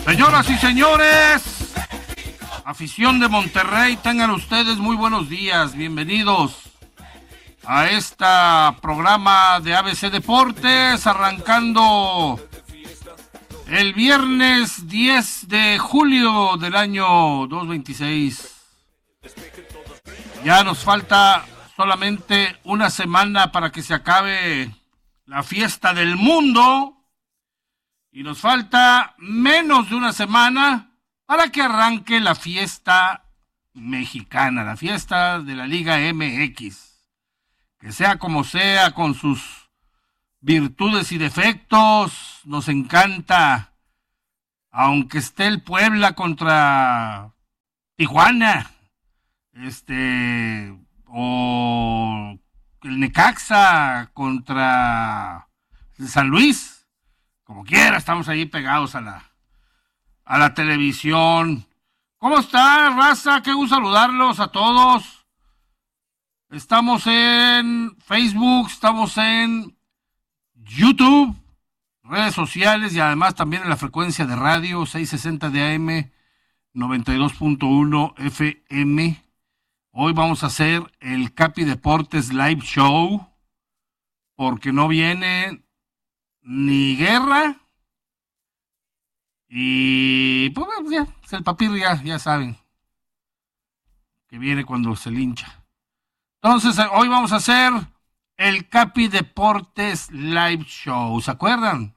Señoras y señores, afición de Monterrey, tengan ustedes muy buenos días. Bienvenidos a este programa de ABC Deportes, arrancando el viernes 10 de julio del año 2026. Ya nos falta solamente una semana para que se acabe la fiesta del mundo. Y nos falta menos de una semana para que arranque la fiesta mexicana, la fiesta de la Liga MX. Que sea como sea, con sus virtudes y defectos, nos encanta. Aunque esté el Puebla contra Tijuana, o el Necaxa contra el San Luis. Como quiera, estamos ahí pegados a la televisión. ¿Cómo está, raza? Qué gusto saludarlos a todos. Estamos en Facebook, estamos en YouTube, redes sociales y además también en la frecuencia de radio 660 de AM, 92.1 FM. Hoy vamos a hacer el Capi Deportes Live Show porque no viene ni Guerra, y pues ya, el Papirri ya saben que viene cuando se lincha. Entonces, hoy vamos a hacer el Capi Deportes Live Show. ¿Se acuerdan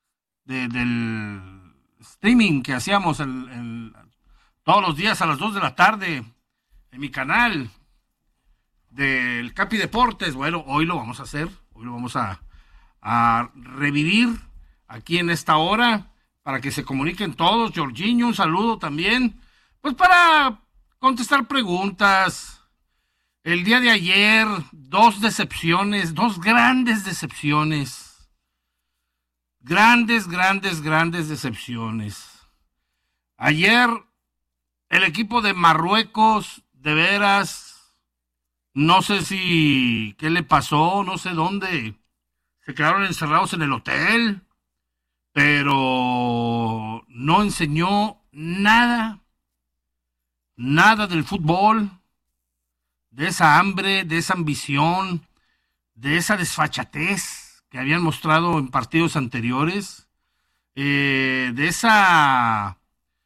del streaming que hacíamos todos los días a las 2 de la tarde en mi canal del Capi Deportes? Bueno, hoy lo vamos a hacer, hoy lo vamos a revivir aquí en esta hora para que se comuniquen todos. Jorginho, un saludo también, pues para contestar preguntas. El día de ayer, dos grandes decepciones. Grandes decepciones. Ayer, el equipo de Marruecos, de veras, no sé qué le pasó, no sé dónde. Se quedaron encerrados en el hotel, pero no enseñó nada del fútbol, de esa hambre, de esa ambición, de esa desfachatez que habían mostrado en partidos anteriores, de esa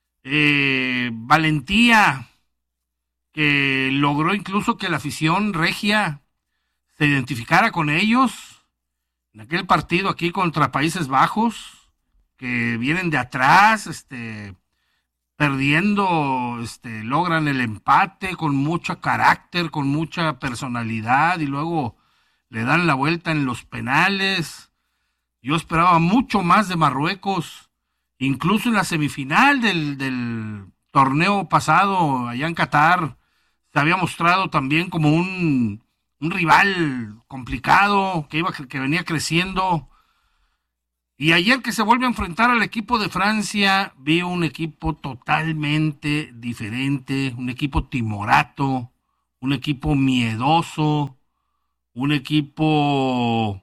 valentía que logró incluso que la afición regia se identificara con ellos. En aquel partido aquí contra Países Bajos, que vienen de atrás, perdiendo, logran el empate con mucho carácter, con mucha personalidad, y luego le dan la vuelta en los penales. Yo esperaba mucho más de Marruecos, incluso en la semifinal del torneo pasado, allá en Qatar, se había mostrado también como un rival complicado, que venía creciendo. Y ayer que se vuelve a enfrentar al equipo de Francia, vi un equipo totalmente diferente, un equipo timorato, un equipo miedoso, un equipo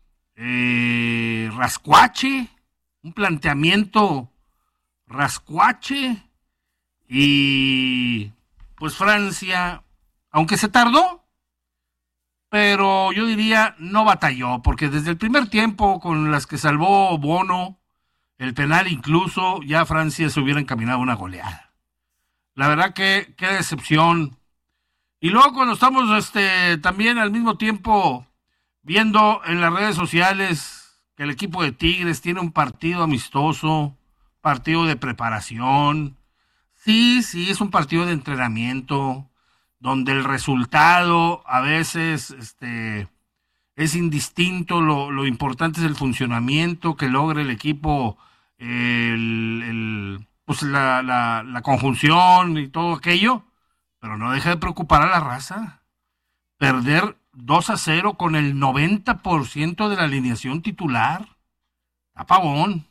rascuache, un planteamiento rascuache. Y pues Francia, aunque se tardó, pero yo diría no batalló, porque desde el primer tiempo, con las que salvó Bono, el penal incluso, ya Francia se hubiera encaminado a una goleada. La verdad que qué decepción. Y luego cuando estamos también al mismo tiempo viendo en las redes sociales que el equipo de Tigres tiene un partido amistoso, partido de preparación. Sí, es un partido de entrenamiento, donde el resultado a veces es indistinto, lo importante es el funcionamiento que logre el equipo, pues la conjunción y todo aquello, pero no deja de preocupar a la raza. Perder 2-0 con el 90% de la alineación titular, apagón.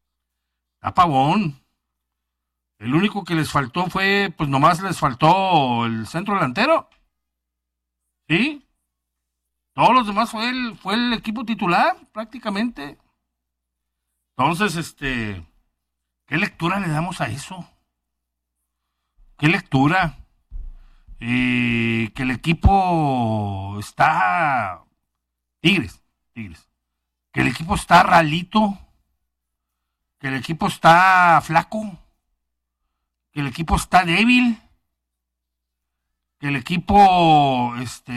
El único que les faltó fue, pues nomás les faltó el centro delantero. ¿Sí? Todos los demás fue el equipo titular, prácticamente. Entonces, ¿Qué lectura le damos a eso? ¿Qué lectura? Que el equipo está... Tigres. Que el equipo está ralito. Que el equipo está flaco. Que el equipo está débil. Que el equipo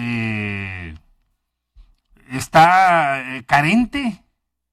está carente.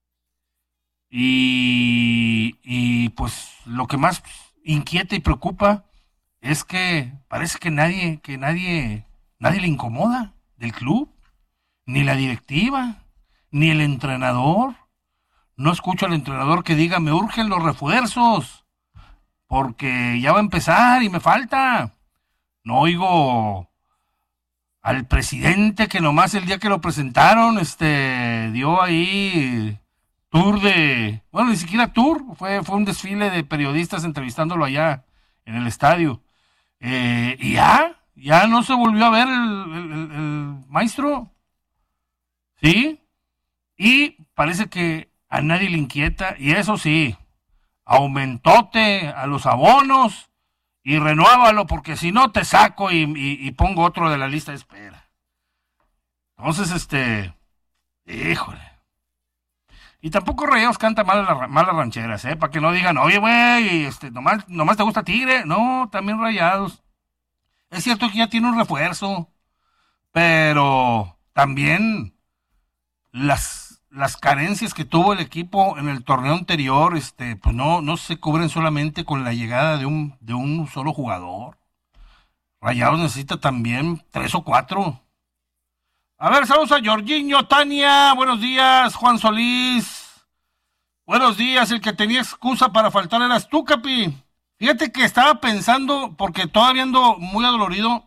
Y pues lo que más inquieta y preocupa es que parece que nadie le incomoda del club, ni la directiva, ni el entrenador. No escucho al entrenador que diga, me urgen los refuerzos, porque ya va a empezar y me falta. No oigo al presidente que nomás el día que lo presentaron, dio ahí tour bueno, ni siquiera tour, fue un desfile de periodistas entrevistándolo allá en el estadio. Y ya no se volvió a ver el maestro, ¿sí? Y parece que a nadie le inquieta, y eso sí, aumentote a los abonos y renuévalo, porque si no te saco y pongo otro de la lista de espera. Entonces, híjole. Y tampoco Rayados canta malas rancheras, para que no digan, oye, güey, nomás te gusta Tigre. No, también Rayados. Es cierto que ya tiene un refuerzo, pero también las carencias que tuvo el equipo en el torneo anterior, pues no se cubren solamente con la llegada de un solo jugador. Rayados necesita también 3 o 4. A ver, saludos a Jorginho, Tania, buenos días, Juan Solís. Buenos días, el que tenía excusa para faltar eras tú, Capi. Fíjate que estaba pensando, porque todavía ando muy adolorido,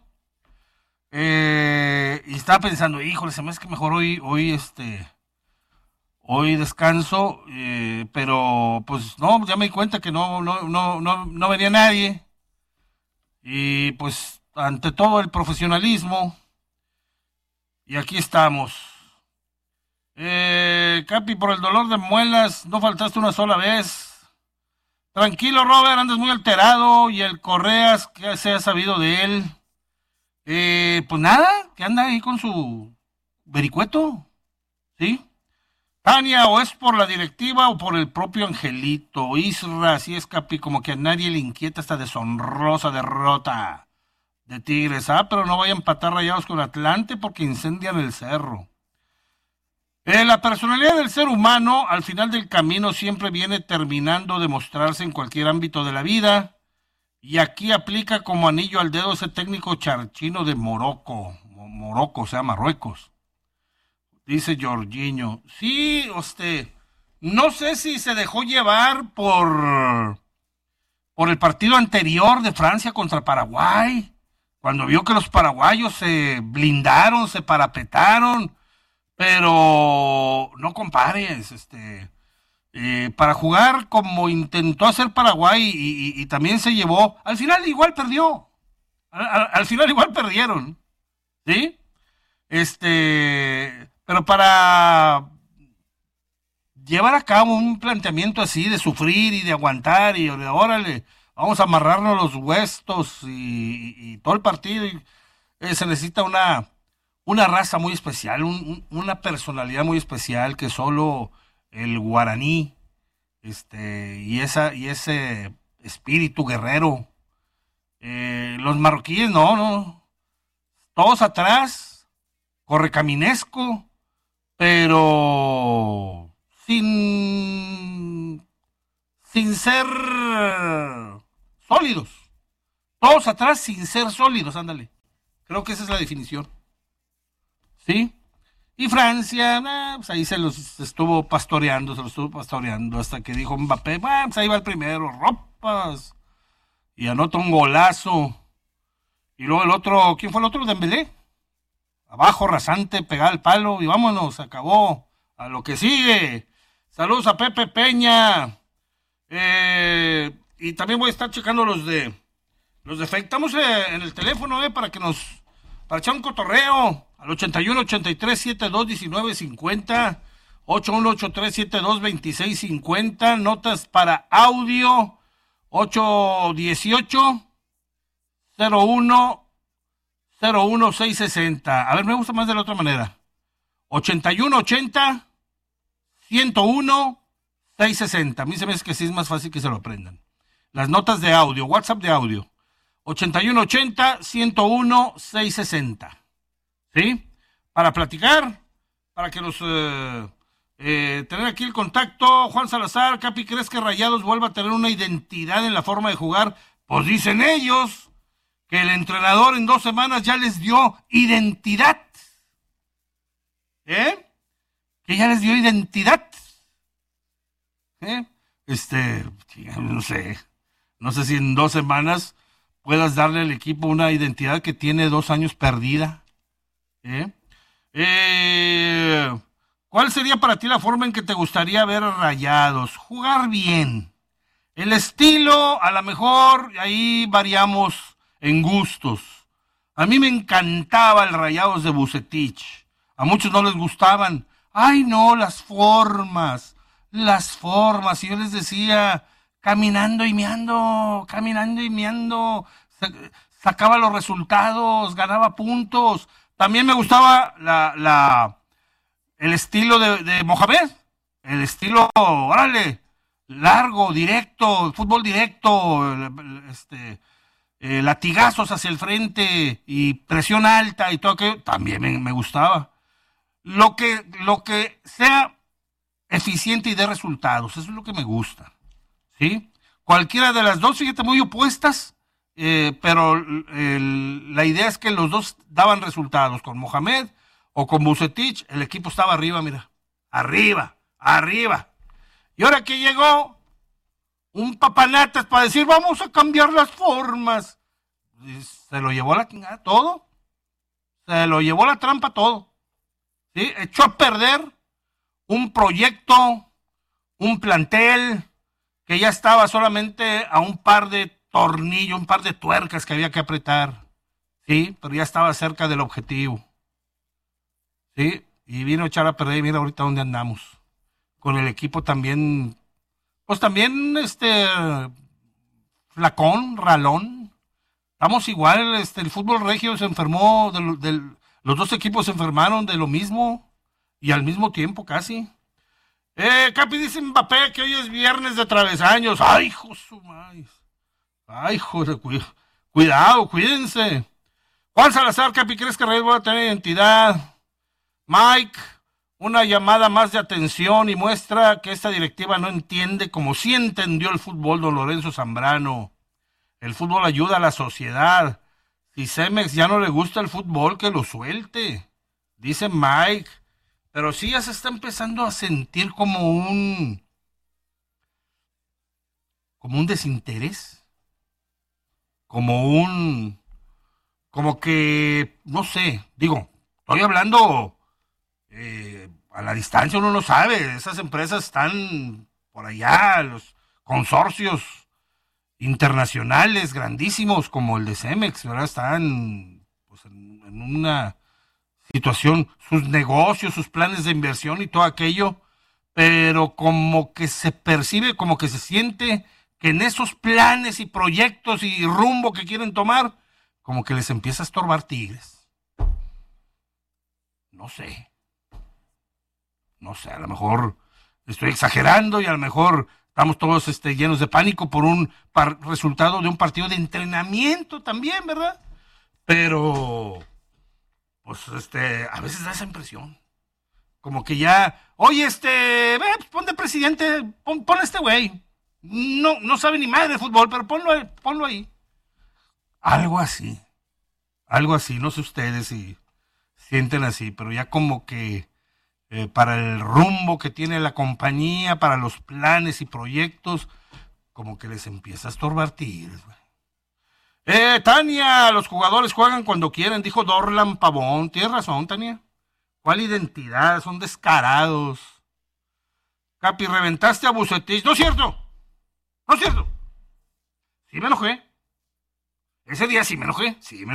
y estaba pensando, híjole, se me hace que mejor hoy descanso, pero pues no, ya me di cuenta que no venía nadie, y pues ante todo el profesionalismo, y aquí estamos. Capi, por el dolor de muelas, no faltaste una sola vez. Tranquilo, Robert, andas muy alterado, y el Correas, ¿qué se ha sabido de él? Pues nada, que anda ahí con su vericueto, ¿sí? Tania, o es por la directiva o por el propio Angelito. Isra, así es, Capi, como que a nadie le inquieta esta deshonrosa derrota de Tigres. Pero no vayan a empatar Rayados con Atlante porque incendian el cerro. La personalidad del ser humano al final del camino siempre viene terminando de mostrarse en cualquier ámbito de la vida, y aquí aplica como anillo al dedo ese técnico charchino de Morocco, o sea, Marruecos. Dice Jorginho, sí, no sé si se dejó llevar por el partido anterior de Francia contra Paraguay, cuando vio que los paraguayos se blindaron, se parapetaron, pero no compares, para jugar como intentó hacer Paraguay y también se llevó, al final igual perdió, al final igual perdieron, ¿sí? Pero para llevar a cabo un planteamiento así de sufrir y de aguantar y de órale, vamos a amarrarnos los huesos y todo el partido, se necesita una raza muy especial, una personalidad muy especial que solo el guaraní, y ese espíritu guerrero, los marroquíes no, todos atrás, correcaminesco, pero sin ser sólidos, todos atrás sin ser sólidos, ándale, creo que esa es la definición. ¿Sí? Y Francia, pues ahí se los estuvo pastoreando hasta que dijo Mbappé, pues ahí va el primero, ropas, y anota un golazo. Y luego el otro, ¿quién fue el otro? Dembélé. Abajo, rasante, pegada al palo, y vámonos, se acabó. A lo que sigue. Saludos a Pepe Peña. Y también voy a estar checando los de Facebook. Estamos en el teléfono, para echar un cotorreo. Al 81-83-72-19-50, 81-83-72-26-50, notas para audio, 818-01-01660. A ver, me gusta más de la otra manera. 8180-101-660. A mí se me hace que sí es más fácil que se lo aprendan. Las notas de audio, WhatsApp de audio. 8180-101-660. ¿Sí? Para platicar, para que nos... tener aquí el contacto. Juan Salazar, Capi, ¿crees que Rayados vuelva a tener una identidad en la forma de jugar? Pues dicen ellos que el entrenador en 2 semanas ya les dio identidad. Que ya les dio identidad. No sé si en 2 semanas puedas darle al equipo una identidad que tiene 2 años perdida. ¿Cuál sería para ti la forma en que te gustaría ver Rayados? Jugar bien. El estilo, a lo mejor, ahí variamos en gustos. A mí me encantaba el Rayados de Vucetich. A muchos no les gustaban. Ay, no, las formas. Y yo les decía, caminando y meando. Sacaba los resultados, ganaba puntos. También me gustaba el estilo de Mohamed. El estilo, órale, largo, directo, fútbol directo, latigazos hacia el frente y presión alta y todo aquello. También me gustaba. Lo que sea eficiente y dé resultados, eso es lo que me gusta. ¿Sí? Cualquiera de las dos, fíjate, muy opuestas, pero la idea es que los dos daban resultados. Con Mohamed o con Vucetich, el equipo estaba arriba, mira. Arriba. Y ahora que llegó un papanatas para decir, vamos a cambiar las formas. Se lo llevó la chingada todo. Se lo llevó la trampa todo. ¿Sí? Echó a perder un proyecto, un plantel que ya estaba solamente a un par de tornillos, un par de tuercas que había que apretar. Sí, pero ya estaba cerca del objetivo. Sí, y vino a echar a perder y mira ahorita dónde andamos. Con el equipo también, pues también flacón, ralón. Estamos igual, el fútbol regio se enfermó, los dos equipos se enfermaron de lo mismo y al mismo tiempo casi. Capi, dice Mbappé que hoy es viernes de travesaños. Ay, hijo su madre. Ay, joder, cuidado, cuídense. Juan Salazar, Capi, ¿crees que Reyes va a tener identidad? Mike, una llamada más de atención y muestra que esta directiva no entiende como sí entendió el fútbol don Lorenzo Zambrano. El fútbol ayuda a la sociedad. Si Cemex ya no le gusta el fútbol, que lo suelte, dice Mike. Pero sí ya se está empezando a sentir como un desinterés. Como que, no sé, digo, estoy hablando a la distancia, uno no sabe, esas empresas están por allá, los consorcios internacionales grandísimos como el de Cemex, ¿verdad? Están pues, en una situación, sus negocios, sus planes de inversión y todo aquello, pero como que se percibe, como que se siente que en esos planes y proyectos y rumbo que quieren tomar, como que les empieza a estorbar Tigres. No sé, a lo mejor estoy exagerando y a lo mejor estamos todos llenos de pánico por un resultado de un partido de entrenamiento también, ¿verdad? Pero, pues, a veces da esa impresión. Como que ya, oye, pues pon de presidente, pon a este güey. No sabe ni madre de fútbol, pero ponlo ahí. Algo así, no sé ustedes si sienten así, pero ya como que para el rumbo que tiene la compañía, para los planes y proyectos, como que les empieza a estorbar Tigres, güey. Tania, los jugadores juegan cuando quieren, dijo Dorlan Pavón. Tienes razón, Tania. ¿Cuál identidad? Son descarados. Capi, reventaste a Vucetich. No es cierto. Sí me enojé. Ese día sí me enojé.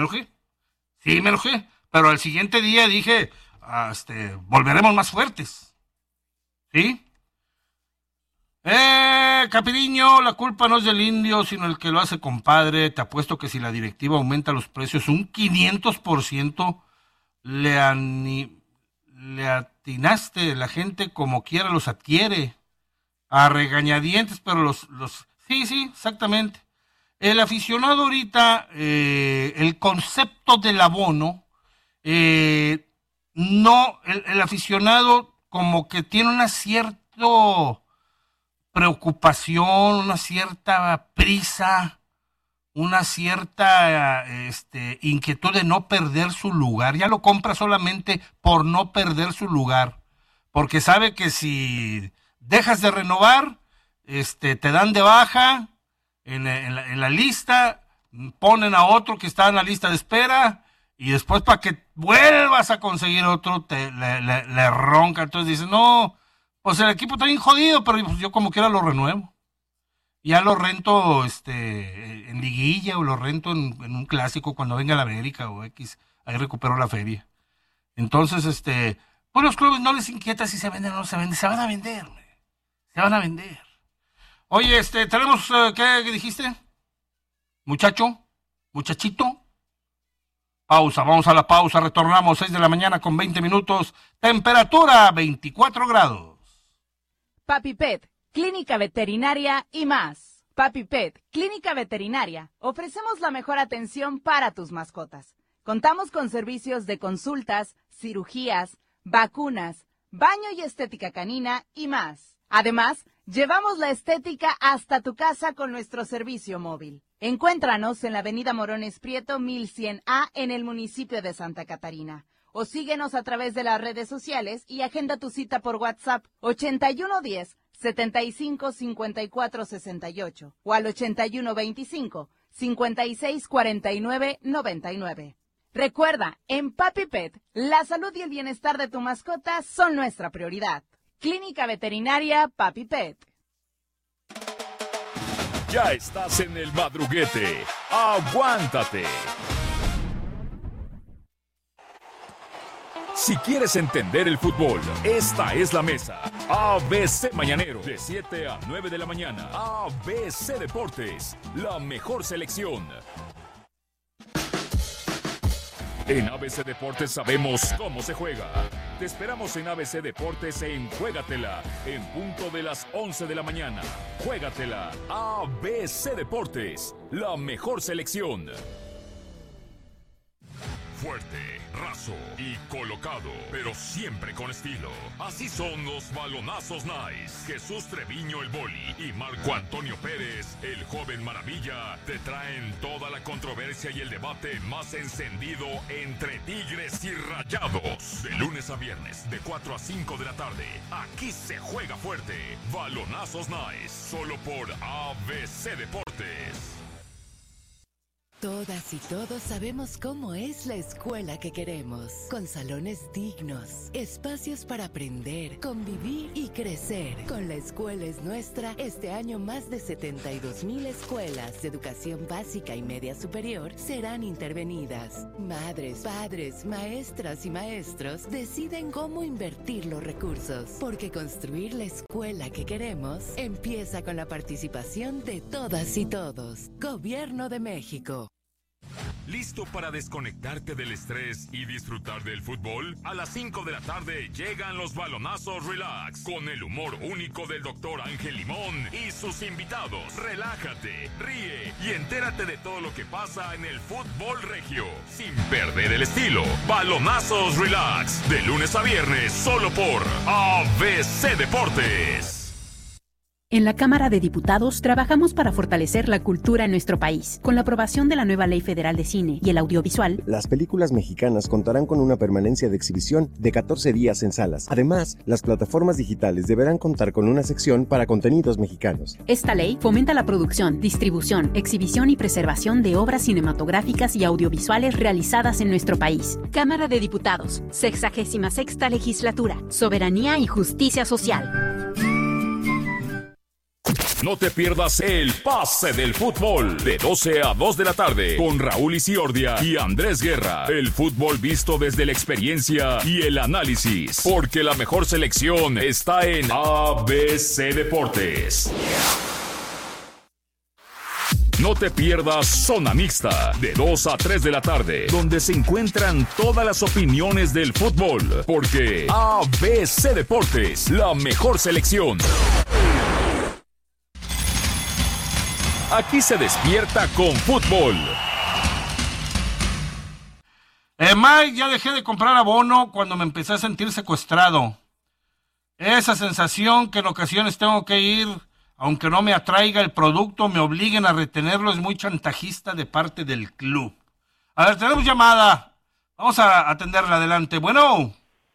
Pero al siguiente día dije, volveremos más fuertes. ¿Sí? Capiriño, la culpa no es del indio, sino el que lo hace, compadre. Te apuesto que si la directiva aumenta los precios un 500%, le atinaste. La gente como quiera los adquiere. A regañadientes, pero Sí, exactamente. El aficionado ahorita, el concepto del abono, no, el aficionado como que tiene una cierta preocupación, una cierta prisa, una cierta inquietud de no perder su lugar. Ya lo compra solamente por no perder su lugar, porque sabe que si dejas de renovar, te dan de baja en la lista, ponen a otro que está en la lista de espera, y después para que vuelvas a conseguir otro, le ronca. Entonces dices, no, pues el equipo está bien jodido, pero pues yo como quiera lo renuevo. Ya lo rento en liguilla, o lo rento en un clásico cuando venga la América o X, ahí recupero la feria. Entonces, pues los clubes no les inquieta si se venden o no se venden, se van a vender, se van a vender. Oye, tenemos, ¿qué dijiste? Muchachito. Pausa, vamos a la pausa, retornamos 6 de la mañana con 20 minutos, temperatura 24 grados. Papi Pet, Clínica Veterinaria y más. Papi Pet, Clínica Veterinaria, ofrecemos la mejor atención para tus mascotas. Contamos con servicios de consultas, cirugías, vacunas, baño y estética canina y más. Además, llevamos la estética hasta tu casa con nuestro servicio móvil. Encuéntranos en la avenida Morones Prieto 1100A en el municipio de Santa Catarina. O síguenos a través de las redes sociales y agenda tu cita por WhatsApp 8110-755468 o al 8125-564999. Recuerda, en Papi Pet, la salud y el bienestar de tu mascota son nuestra prioridad. Clínica Veterinaria Papi Pet. Ya estás en el madruguete. ¡Aguántate! Si quieres entender el fútbol, esta es la mesa. ABC Mañanero, de 7 a 9 de la mañana. ABC Deportes, la mejor selección. En ABC Deportes sabemos cómo se juega. Te esperamos en ABC Deportes en Juégatela, en punto de las 11 de la mañana. Juégatela, ABC Deportes, la mejor selección. Fuerte, raso y colocado, pero siempre con estilo. Así son los balonazos Nice. Jesús Treviño el Boli y Marco Antonio Pérez, el joven maravilla, te traen toda la controversia y el debate más encendido entre Tigres y Rayados. De lunes a viernes, de 4 a 5 de la tarde, aquí se juega fuerte. Balonazos Nice, solo por ABC Deportes. Todas y todos sabemos cómo es la escuela que queremos, con salones dignos, espacios para aprender, convivir y crecer. Con La Escuela es Nuestra, este año más de 72,000 escuelas de educación básica y media superior serán intervenidas. Madres, padres, maestras y maestros deciden cómo invertir los recursos, porque construir la escuela que queremos empieza con la participación de todas y todos. Gobierno de México. ¿Listo para desconectarte del estrés y disfrutar del fútbol? A las 5 de la tarde llegan los balonazos Relax, con el humor único del Dr. Ángel Limón y sus invitados. Relájate, ríe y entérate de todo lo que pasa en el fútbol regio, sin perder el estilo. Balonazos Relax, de lunes a viernes, solo por ABC Deportes. En la Cámara de Diputados trabajamos para fortalecer la cultura en nuestro país. Con la aprobación de la nueva Ley Federal de Cine y el Audiovisual, las películas mexicanas contarán con una permanencia de exhibición de 14 días en salas. Además, las plataformas digitales deberán contar con una sección para contenidos mexicanos. Esta ley fomenta la producción, distribución, exhibición y preservación de obras cinematográficas y audiovisuales realizadas en nuestro país. Cámara de Diputados, 66ª Legislatura, Soberanía y Justicia Social. No te pierdas el Pase del Fútbol de 12 a 2 de la tarde con Raúl Isiordia y Andrés Guerra. El fútbol visto desde la experiencia y el análisis, porque la mejor selección está en ABC Deportes. No te pierdas Zona Mixta de 2 a 3 de la tarde, donde se encuentran todas las opiniones del fútbol, porque ABC Deportes, la mejor selección. Aquí se despierta con fútbol. Mike, ya dejé de comprar abono cuando me empecé a sentir secuestrado. Esa sensación que en ocasiones tengo que ir, aunque no me atraiga el producto, me obliguen a retenerlo, es muy chantajista de parte del club. A ver, tenemos llamada. Vamos a atenderla adelante. Bueno.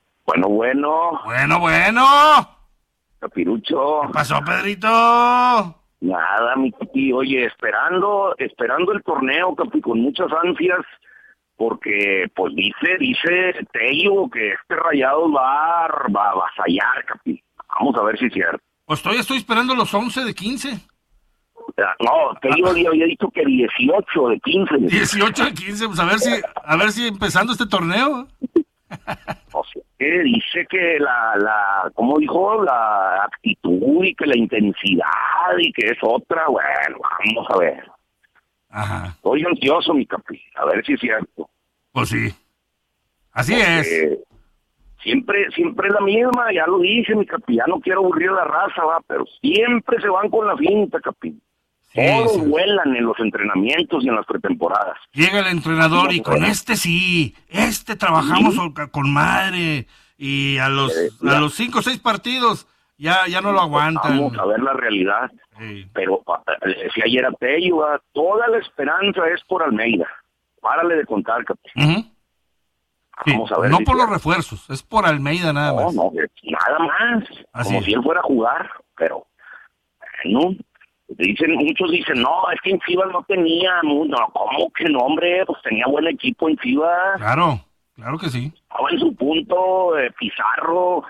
Bueno. Capirucho. ¿Qué pasó, Pedrito? Nada, mi Capi. Oye, esperando el torneo, Capi, con muchas ansias, porque, pues, dice Tello que Rayados va a avasallar, Capi. Vamos a ver si es cierto. Pues todavía estoy esperando los 11 de 15. No, Tello había dicho que 18 de 15. 18 de 15, pues a ver si empezando este torneo. O sea, que dice que ¿cómo dijo? La actitud y que la intensidad y que es otra. Bueno, vamos a ver. Ajá. Estoy ansioso, mi Capi, a ver si es cierto. Pues sí. Así es. Siempre es la misma, ya lo dije, mi Capi, ya no quiero aburrir a la raza, pero siempre se van con la finta, Capi. Sí, todos vuelan en los entrenamientos y en las pretemporadas. Llega el entrenador y con trabajamos con madre, y a los 5 o 6 partidos ya no lo aguantan. Vamos a ver la realidad. Sí. Pero si ayer a Tello, toda la esperanza es por Almeida. Párale de contar, Capi. Vamos a ver. No por los refuerzos, es por Almeida nada más. No, nada más. Como si él fuera a jugar, pero bueno. Muchos dicen, no, es que en Chivas no tenía, no, ¿cómo que no, hombre? Pues tenía buen equipo en Chivas. Claro que sí. Estaba en su punto, Pizarro,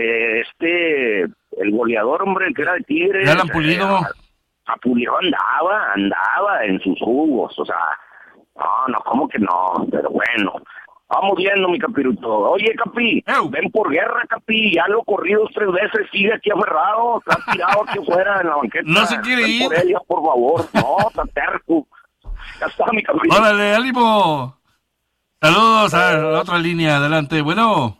el goleador, hombre, que era de Tigres. Alan Pulido. Pulido andaba en sus jugos, o sea, no, ¿cómo que no? Pero bueno. Vamos viendo, mi Capiruto. Oye, Capi, ven por Guerra, Capi. Ya lo corrí 2 o 3 veces. Sigue aquí aferrado. Está tirado aquí afuera en la banqueta. No se quiere ir. Por ella, por favor. No, está terco. Ya está, mi Capi. Órale, ánimo. Saludos a la otra línea. Adelante. Bueno.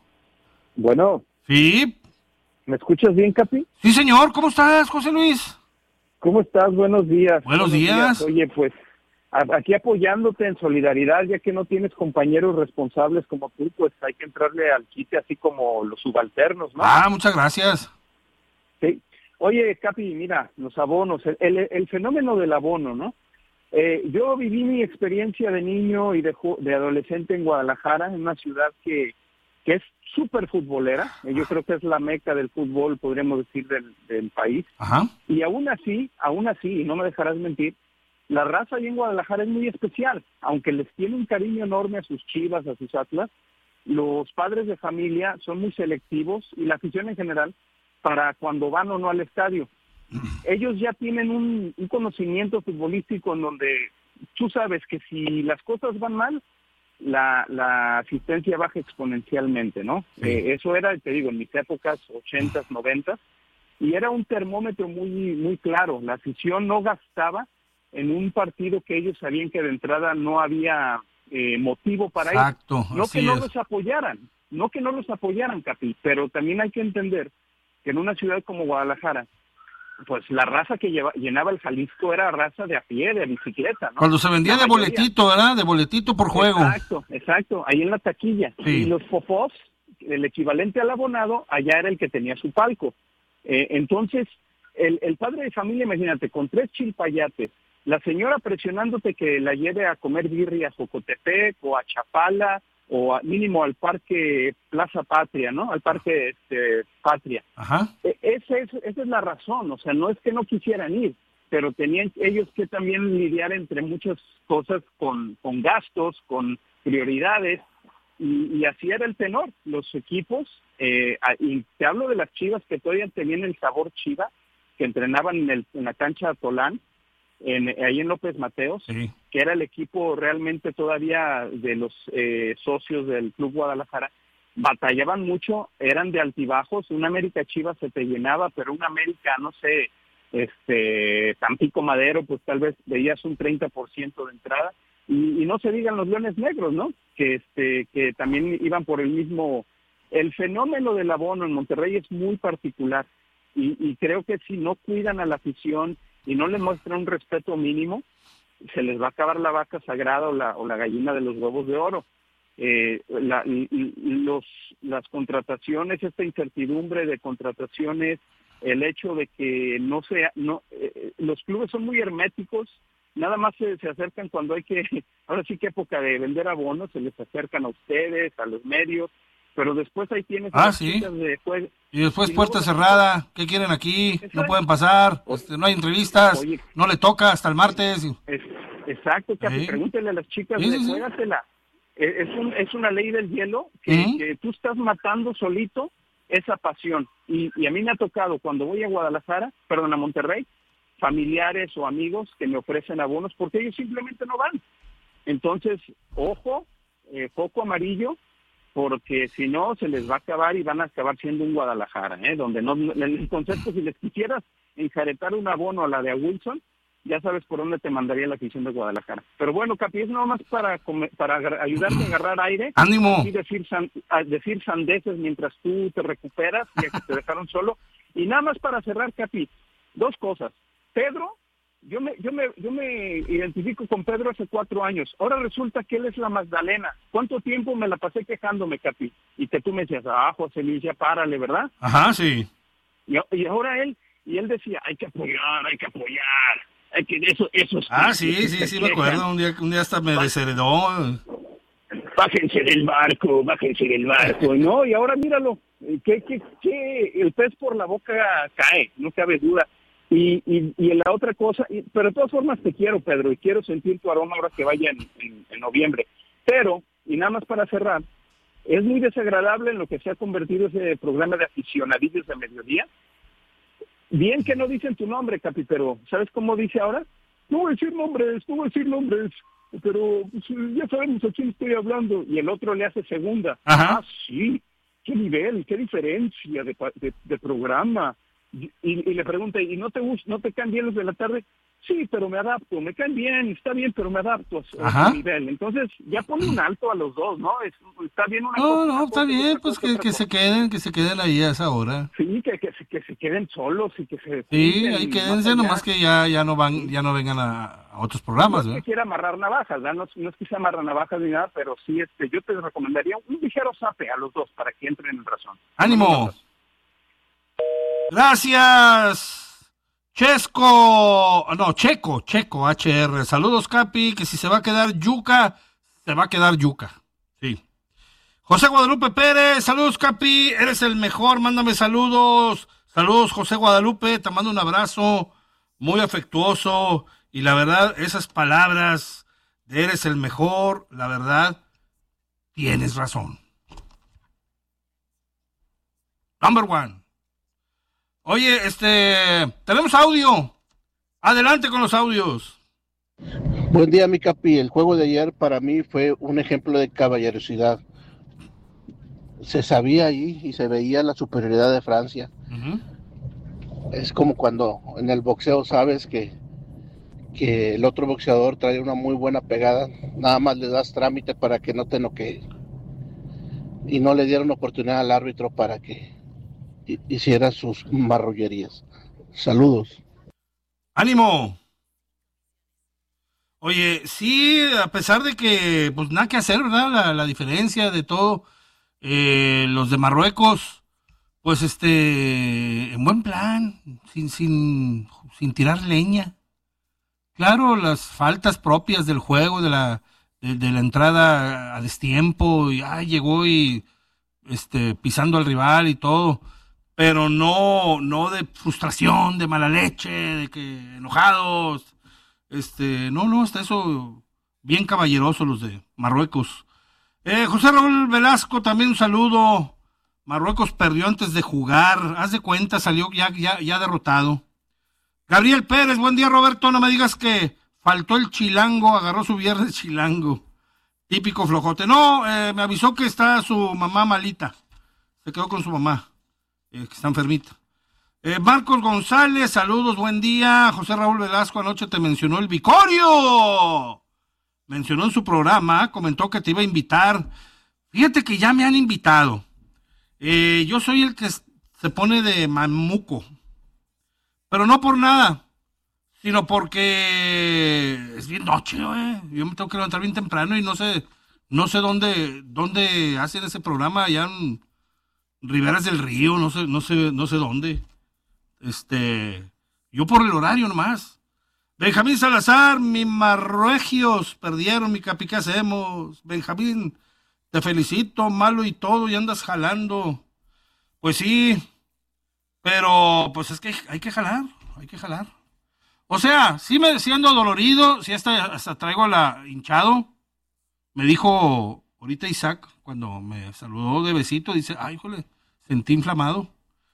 Sí. ¿Me escuchas bien, Capi? Sí, señor. ¿Cómo estás, José Luis? ¿Cómo estás? Buenos días. Buenos días. Oye, pues, aquí apoyándote en solidaridad, ya que no tienes compañeros responsables como tú, pues hay que entrarle al quite así como los subalternos, ¿no? Muchas gracias. Sí. Oye, Capi, mira, los abonos, el fenómeno del abono, ¿no? Yo viví mi experiencia de niño y de adolescente en Guadalajara, en una ciudad que es súper futbolera. Yo creo que es la meca del fútbol, podríamos decir, del país. Ajá. Y aún así, y no me dejarás mentir, la raza ahí en Guadalajara es muy especial, aunque les tiene un cariño enorme a sus Chivas, a sus Atlas. Los padres de familia son muy selectivos y la afición en general para cuando van o no al estadio. Ellos ya tienen un conocimiento futbolístico en donde tú sabes que si las cosas van mal, la asistencia baja exponencialmente, ¿no? Sí. Eso era, te digo, en mis épocas 80s, 90s, y era un termómetro muy, muy claro. La afición no gastaba en un partido que ellos sabían que de entrada no había motivo para ir. No que no los apoyaran, Capi, pero también hay que entender que en una ciudad como Guadalajara, pues la raza que llenaba el Jalisco era raza de a pie, de bicicleta, ¿no? Cuando se vendía de boletito, ¿verdad? De boletito por juego. Exacto, ahí en la taquilla. Sí. Y los popós, el equivalente al abonado, allá era el que tenía su palco. Entonces, el padre de familia, imagínate, con 3 chilpayates, la señora presionándote que la lleve a comer birria a Jocotepec o a Chapala o mínimo al parque Plaza Patria, ¿no? Al parque Patria. Ajá. Esa es la razón, o sea, no es que no quisieran ir, pero tenían ellos que también lidiar entre muchas cosas con gastos, con prioridades, y así era el tenor. Los equipos, y te hablo de las Chivas que todavía tenían el sabor Chiva, que entrenaban en la cancha Tolán, ahí en López Mateos, sí, que era el equipo realmente todavía de los socios del Club Guadalajara. Batallaban mucho, eran de altibajos. Un América Chivas se te llenaba, pero un América, no sé, Tampico Madero, pues tal vez veías un 30% de entrada. Y no se digan los Leones Negros, ¿no? Que también iban por el mismo. El fenómeno del abono en Monterrey es muy particular, y creo que si no cuidan a la afición y no le muestran un respeto mínimo, se les va a acabar la vaca sagrada o la gallina de los huevos de oro. Las contrataciones, esta incertidumbre de contrataciones, el hecho de que los clubes son muy herméticos, nada más se acercan cuando hay que, ahora sí que época de vender abonos, se les acercan a ustedes, a los medios, pero después ahí tienes sí. De juego. Y después puerta cerrada, ¿qué quieren aquí? Exacto. No pueden pasar, no hay entrevistas, oye, no le toca hasta el martes. Exacto, Capi, pregúntele a las chicas, juégatela. Es una ley del hielo que tú estás matando solito esa pasión. Y a mí me ha tocado, cuando voy a a Monterrey, familiares o amigos que me ofrecen abonos porque ellos simplemente no van. Entonces, ojo, foco amarillo, porque si no se les va a acabar y van a acabar siendo un Guadalajara, donde no, el concepto, si les quisieras enjaretar un abono a la de a Wilson, ya sabes por dónde te mandaría la afición de Guadalajara. Pero bueno, Capi, es nada más para ayudarte a agarrar aire. ¡Ánimo! Y decir sandeces mientras tú te recuperas, ya que te dejaron solo. Y nada más para cerrar, Capi, 2 cosas. Pedro, yo me identifico con Pedro hace 4 años. Ahora resulta que él es la Magdalena. ¿Cuánto tiempo me la pasé quejándome, Capi? Y que tú me decías, José Luis, ya párale, ¿verdad? Ajá, sí. Y ahora él decía, hay que apoyar. Eso sí, me acuerdo. Un día hasta me desheredó. Bájense del barco, ¿no? Y ahora míralo, que el pez por la boca cae, no cabe duda. Y la otra cosa, pero de todas formas te quiero, Pedro, y quiero sentir tu aroma ahora que vaya en noviembre. Pero, y nada más para cerrar, es muy desagradable en lo que se ha convertido ese programa de aficionadillos de mediodía. Bien que no dicen tu nombre, Capi, pero ¿sabes cómo dice ahora? No voy a decir nombres, pero pues, ya sabemos a quién estoy hablando. Y el otro le hace segunda. Ajá. Sí, qué nivel, qué diferencia de programa. Y le pregunta, ¿y no te caen bien los de la tarde? Sí, pero me adapto, me caen bien, está bien, pero me adapto a su nivel. Entonces, ya pone un alto a los dos, ¿no? Está bien una cosa. No, está bien, pues que se queden ahí a esa hora. Sí, que se queden solos y que se... Sí, ahí quédense, nomás que ya no vengan a otros programas, ¿no? No es que quiera amarrar navajas, ¿verdad? No es que se amarra navajas ni nada, pero sí, yo te recomendaría un ligero zape a los dos para que entren en razón. ¡Ánimo! Gracias. Checo, HR. Saludos, Capi, que si se va a quedar yuca, se va a quedar yuca. Sí. José Guadalupe Pérez, saludos, Capi, eres el mejor, mándame saludos. Saludos, José Guadalupe, te mando un abrazo muy afectuoso. Y la verdad, esas palabras de eres el mejor, la verdad, tienes razón. Number 1. Oye, tenemos audio. Adelante con los audios. Buen día, mi Capi. El juego de ayer para mí fue un ejemplo de caballerosidad. Se sabía ahí y se veía la superioridad de Francia. Uh-huh. Es como cuando en el boxeo sabes que el otro boxeador trae una muy buena pegada, nada más le das trámite para que no te noquee. Y no le dieron oportunidad al árbitro para que hiciera sus marrullerías. Saludos. ¡Ánimo! Oye, sí, a pesar de que pues nada que hacer, ¿verdad? La diferencia de todo, los de Marruecos, pues en buen plan, sin tirar leña. Claro, las faltas propias del juego, de la entrada a destiempo, y llegó y pisando al rival y todo. Pero no de frustración, de mala leche, de que enojados. No, hasta eso, bien caballerosos los de Marruecos. José Raúl Velasco, también un saludo. Marruecos perdió antes de jugar, haz de cuenta, salió ya derrotado. Gabriel Pérez, buen día, Roberto. No me digas que faltó el chilango, agarró su viernes chilango. Típico flojote. No, me avisó que está su mamá malita. Se quedó con su mamá, que está enfermita. Marcos González, saludos, buen día. José Raúl Velasco, anoche te mencionó el Vicorio. Mencionó en su programa, comentó que te iba a invitar. Fíjate que ya me han invitado. Yo soy el que se pone de mamuco. Pero no por nada, sino porque es bien noche, yo me tengo que levantar bien temprano y no sé dónde hacen ese programa, allá en Riberas del Río, no sé dónde. Yo por el horario nomás. Benjamín Salazar, mis marruegios perdieron, mi capi, ¿qué hacemos? Benjamín, te felicito, malo y todo, y andas jalando. Pues sí. Pero, pues es que hay que jalar. O sea, sí ando dolorido, sí hasta traigo hinchado. Me dijo ahorita Isaac, cuando me saludó de besito, dice, ay, híjole, sentí inflamado.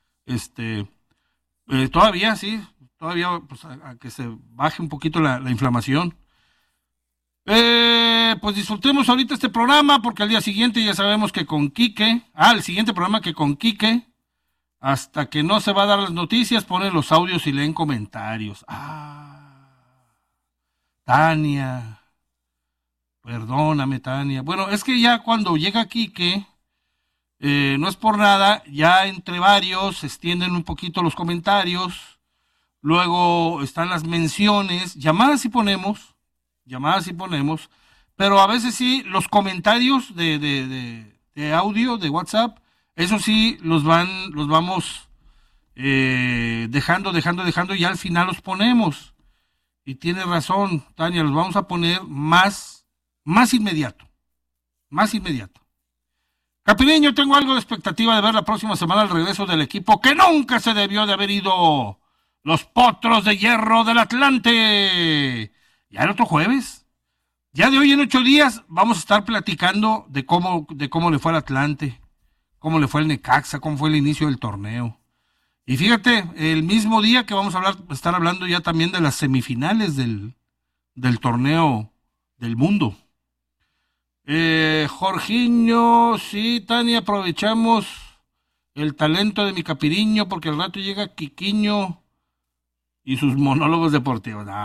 Todavía, pues a que se baje un poquito la inflamación. Pues disfrutemos ahorita este programa, porque al día siguiente ya sabemos que con Quique, el siguiente programa que con Quique, hasta que no se va a dar las noticias, ponen los audios y leen comentarios. Tania. Perdóname, Tania. Bueno, es que ya cuando llega Quique, no es por nada, ya entre varios se extienden un poquito los comentarios, luego están las menciones, llamadas sí ponemos, pero a veces sí, los comentarios de audio, de WhatsApp, eso sí, los vamos dejando y al final los ponemos. Y tiene razón, Tania, los vamos a poner más inmediato. Capiriño, tengo algo de expectativa de ver la próxima semana el regreso del equipo que nunca se debió de haber ido, los Potros de Hierro del Atlante. Ya el otro jueves, ya de hoy en 8 días, vamos a estar platicando de cómo le fue al Atlante, cómo le fue al Necaxa, cómo fue el inicio del torneo. Y fíjate, el mismo día que vamos a estar hablando ya también de las semifinales del torneo del mundo. Jorginho, sí, Tania, aprovechamos el talento de mi Capiriño, porque al rato llega Quiquiño y sus monólogos deportivos. No.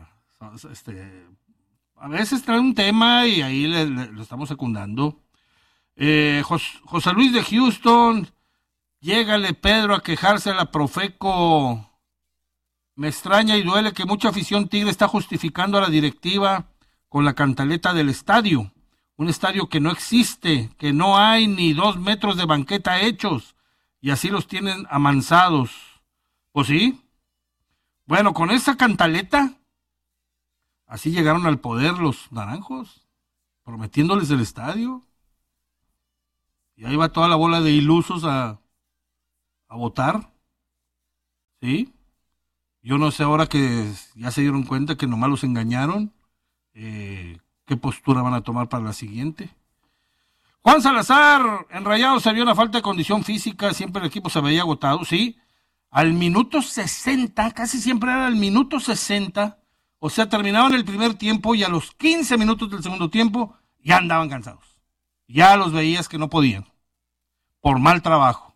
A veces trae un tema y ahí lo estamos secundando. José Luis de Houston, llégale Pedro a quejarse a la Profeco. Me extraña y duele que mucha afición tigre está justificando a la directiva con la cantaleta del estadio. Un estadio que no existe, que no hay ni 2 metros de banqueta hechos, y así los tienen amansados. ¿Pues sí? Bueno, con esa cantaleta, así llegaron al poder los naranjos, prometiéndoles el estadio. Y ahí va toda la bola de ilusos a votar. ¿Sí? Yo no sé ahora que ya se dieron cuenta que nomás los engañaron, qué postura van a tomar para la siguiente. Juan Salazar, en Rayados se vio una falta de condición física, siempre el equipo se veía agotado, sí. Al minuto 60, casi siempre era el minuto 60, o sea, terminaban el primer tiempo y a los 15 minutos del segundo tiempo ya andaban cansados. Ya los veías que no podían, por mal trabajo.